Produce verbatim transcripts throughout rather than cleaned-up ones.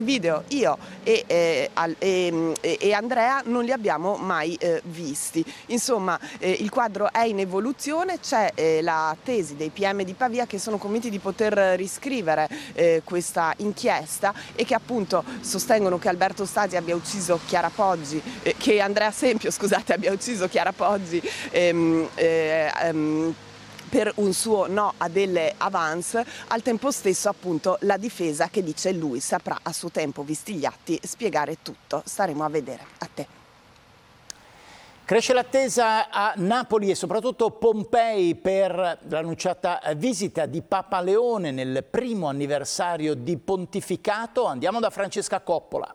Video io e, eh, al, e, e Andrea non li abbiamo mai eh, visti. Insomma, eh, il quadro è in evoluzione, c'è eh, la tesi dei P M di Pavia che sono convinti di poter riscrivere eh, questa inchiesta e che appunto sostengono che Alberto Stasi abbia ucciso Chiara Poggi, eh, che Andrea Sempio, scusate, abbia ucciso Chiara Poggi ehm, eh, ehm, per un suo no a delle avance. Al tempo stesso appunto la difesa che dice lui saprà a suo tempo, visti gli atti, spiegare tutto. Staremo a vedere. A te. Cresce l'attesa a Napoli e soprattutto Pompei per l'annunciata visita di Papa Leone nel primo anniversario di pontificato. Andiamo da Francesca Coppola.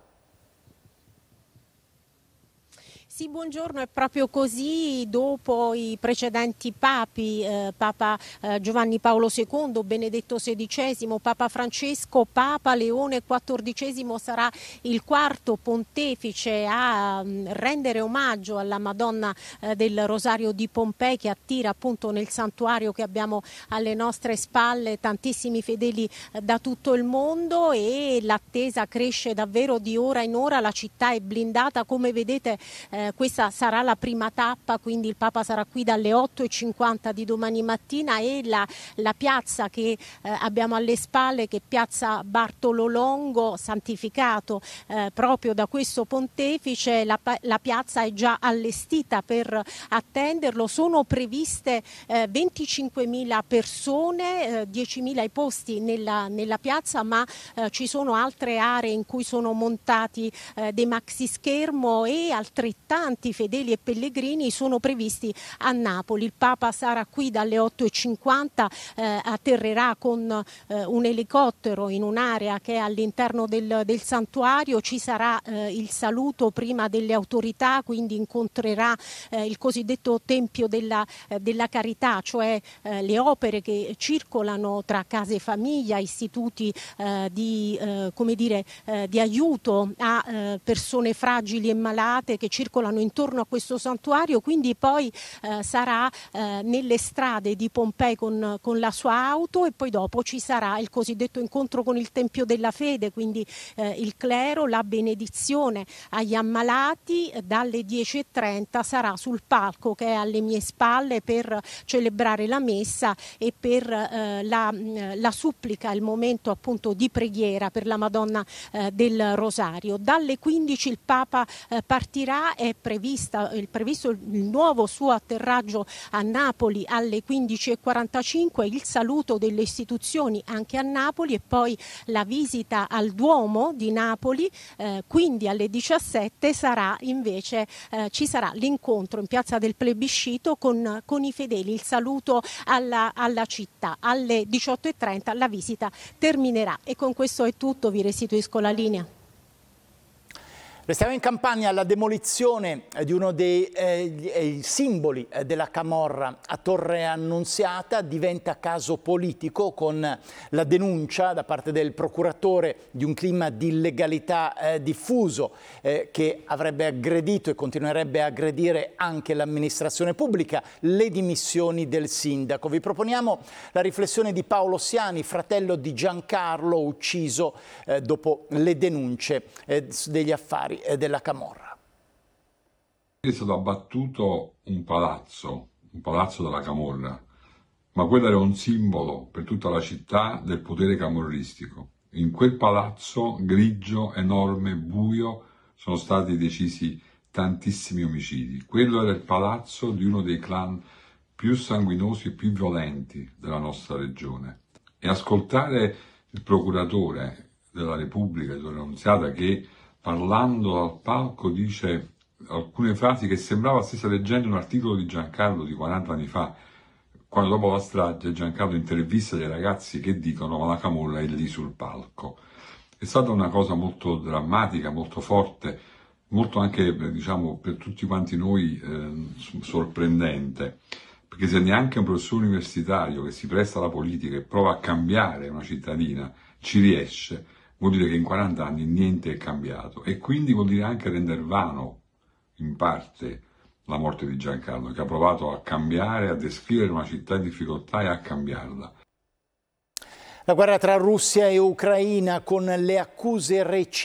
Sì, buongiorno, è proprio così. Dopo i precedenti papi, eh, Papa eh, Giovanni Paolo secondo, Benedetto sedicesimo, Papa Francesco, Papa Leone quattordicesimo sarà il quarto pontefice a mh, rendere omaggio alla Madonna eh, del Rosario di Pompei, che attira appunto nel santuario che abbiamo alle nostre spalle tantissimi fedeli eh, da tutto il mondo, e l'attesa cresce davvero di ora in ora. La città è blindata, come vedete. Eh, Questa sarà la prima tappa, quindi il Papa sarà qui dalle otto e cinquanta di domani mattina, e la, la piazza che eh, abbiamo alle spalle, che è piazza Bartolo Longo, santificato eh, proprio da questo pontefice, la, la piazza è già allestita per attenderlo. Sono previste eh, venticinquemila persone, eh, diecimila i posti nella, nella piazza, ma eh, ci sono altre aree in cui sono montati eh, dei maxi schermo, e altrettanti tanti fedeli e pellegrini sono previsti a Napoli. Il Papa sarà qui dalle otto e cinquanta, eh, atterrerà con eh, un elicottero in un'area che è all'interno del, del santuario. Ci sarà eh, il saluto prima delle autorità, quindi incontrerà eh, il cosiddetto Tempio della, eh, della Carità, cioè eh, le opere che circolano tra case e famiglia, istituti eh, di, eh, come dire, eh, di aiuto a eh, persone fragili e malate che circolano intorno a questo santuario. Quindi poi eh, sarà eh, nelle strade di Pompei con, con la sua auto, e poi dopo ci sarà il cosiddetto incontro con il Tempio della Fede, quindi eh, il clero, la benedizione agli ammalati. Dalle dieci e trenta sarà sul palco che è alle mie spalle per celebrare la messa e per eh, la, la supplica, il momento appunto di preghiera per la Madonna eh, del Rosario. Dalle quindici il Papa eh, partirà. È prevista, è previsto il nuovo suo atterraggio a Napoli alle quindici e quarantacinque, il saluto delle istituzioni anche a Napoli, e poi la visita al Duomo di Napoli. Eh, quindi alle diciassette sarà invece eh, ci sarà l'incontro in piazza del Plebiscito con, con i fedeli, il saluto alla, alla città. Alle diciotto e trenta la visita terminerà, e con questo è tutto, vi restituisco la linea. Restiamo in Campania. La demolizione di uno dei eh, simboli della camorra a Torre Annunziata diventa caso politico, con la denuncia da parte del procuratore di un clima di illegalità eh, diffuso eh, che avrebbe aggredito e continuerebbe a aggredire anche l'amministrazione pubblica, le dimissioni del sindaco. Vi proponiamo la riflessione di Paolo Siani, fratello di Giancarlo, ucciso eh, dopo le denunce eh, degli affari della camorra. È stato abbattuto un palazzo, un palazzo della camorra, ma quello era un simbolo per tutta la città del potere camorristico. In quel palazzo grigio, enorme, buio, sono stati decisi tantissimi omicidi. Quello era il palazzo di uno dei clan più sanguinosi e più violenti della nostra regione. E ascoltare il procuratore della Repubblica di Torre Annunziata, che parlando dal palco dice alcune frasi che sembrava stesse leggendo un articolo di Giancarlo di quaranta anni fa, quando dopo la strage Giancarlo intervista dei ragazzi che dicono ma la camorra è lì sul palco. È stata una cosa molto drammatica, molto forte, molto anche diciamo per tutti quanti noi eh, sorprendente, perché se neanche un professore universitario che si presta alla politica e prova a cambiare una cittadina ci riesce, vuol dire che in quaranta anni niente è cambiato, e quindi vuol dire anche rendere vano in parte la morte di Giancarlo, che ha provato a cambiare, a descrivere una città in difficoltà e a cambiarla. La guerra tra Russia e Ucraina con le accuse reciproche